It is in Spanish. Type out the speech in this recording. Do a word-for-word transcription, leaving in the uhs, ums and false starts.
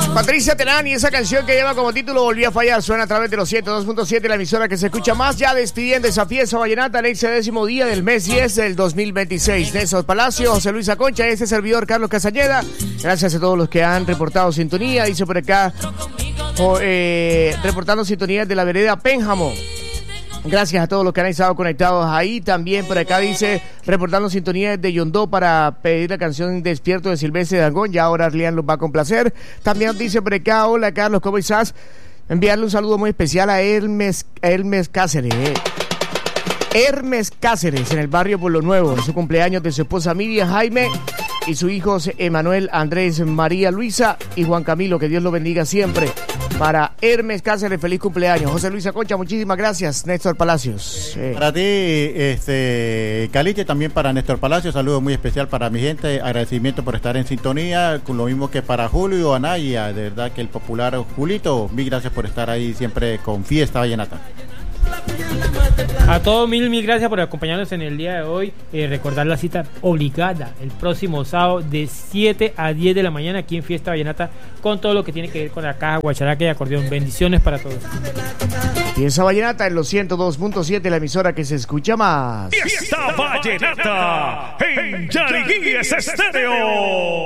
Patricia Terán y esa canción que lleva como título Volví a fallar suena a través de los ciento dos punto siete, la emisora que se escucha más, ya despidiendo esa fiesta vallenata, el hexadécimo día del mes diez del dos mil veintiséis. Néstor Palacio, José Luis Aconcha, este servidor Carlos Castañeda. Gracias a todos los que han reportado sintonía. Dice por acá, oh, eh, reportando sintonía de la vereda Pénjamo. Gracias a todos los que han estado conectados ahí. También por acá dice, reportando sintonía de Yondó para pedir la canción Despierto de Silvestre Dangond. Ya ahora Arlian los va a complacer. También dice por acá, hola Carlos, ¿cómo estás? Enviarle un saludo muy especial a Hermes, a Hermes Cáceres. Eh. Hermes Cáceres, en el barrio Pueblo Nuevo. En su cumpleaños de su esposa Miriam Jaime y sus hijos Emanuel, Andrés, María Luisa y Juan Camilo. Que Dios lo bendiga siempre. Para Hermes Cáceres, feliz cumpleaños. José Luis Aconcha, muchísimas gracias. Néstor Palacios. Eh. Para ti, este, Caliche, también para Néstor Palacios, saludo muy especial para mi gente. Agradecimiento por estar en sintonía, con lo mismo que para Julio Anaya, de verdad que el popular Julito, mil gracias por estar ahí siempre con Fiesta Vallenata. A todos mil, mil gracias por acompañarnos en el día de hoy. Eh, recordar la cita obligada el próximo sábado de siete a diez de la mañana aquí en Fiesta Vallenata con todo lo que tiene que ver con la caja, guacharaca y acordeón. Bendiciones para todos. Fiesta Vallenata en los ciento dos punto siete, la emisora que se escucha más. Fiesta Vallenata en Yariguíes Estéreo.